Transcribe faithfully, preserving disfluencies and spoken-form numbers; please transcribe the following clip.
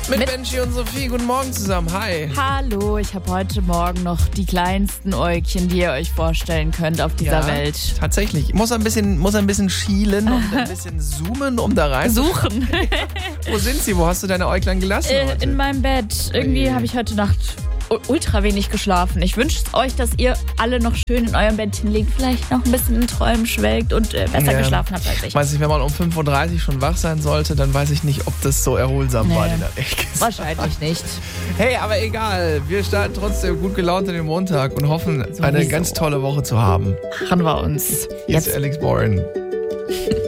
Mit, Mit Benji und Sophie, guten Morgen zusammen, hi. Hallo, ich habe heute Morgen noch die kleinsten Äugchen, die ihr euch vorstellen könnt auf dieser ja, Welt. Tatsächlich, muss ein bisschen, muss ein bisschen schielen und ein bisschen zoomen, um da rein Suchen. Wo sind sie? Wo hast du deine Äuglein gelassen äh, heute? In meinem Bett. Irgendwie Oje. habe ich heute Nacht ultra wenig geschlafen. Ich wünsche euch, dass ihr alle noch schön in eurem Bett hinlegt, vielleicht noch ein bisschen in Träumen schwelgt und äh, besser ja. geschlafen habt als ich. Weiß nicht, wenn man um fünf Uhr dreißig schon wach sein sollte, dann weiß ich nicht, ob das so erholsam nee. war in der Nacht. Wahrscheinlich nicht. Hey, aber egal. Wir starten trotzdem gut gelaunt in den Montag und hoffen, Sowieso. eine ganz tolle Woche zu haben. Machen wir uns. Hier ist Alex Warren.